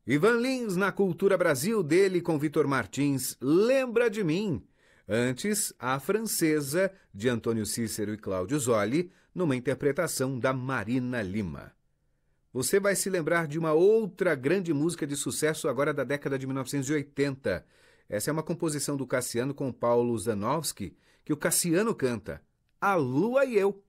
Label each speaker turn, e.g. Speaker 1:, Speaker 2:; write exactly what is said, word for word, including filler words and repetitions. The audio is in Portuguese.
Speaker 1: Ivan Lins na Cultura Brasil, dele com Vitor Martins, Lembra de Mim. Antes, A Francesa, de Antônio Cícero e Cláudio Zoli, numa interpretação da Marina Lima. Você vai se lembrar de uma outra grande música de sucesso agora da década de mil novecentos e oitenta. Essa é uma composição do Cassiano com Paulo Zanowski, que o Cassiano canta, A Lua e Eu.